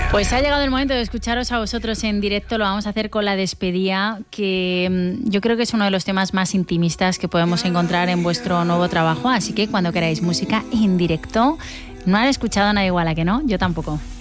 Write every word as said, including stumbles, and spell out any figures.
Pues ha llegado el momento de escucharos a vosotros en directo. Lo vamos a hacer con La Despedida, que yo creo que es uno de los temas más intimistas que podemos encontrar en vuestro nuevo trabajo. Así que cuando queráis música en directo, no han escuchado nada igual, ¿a que no? Yo tampoco.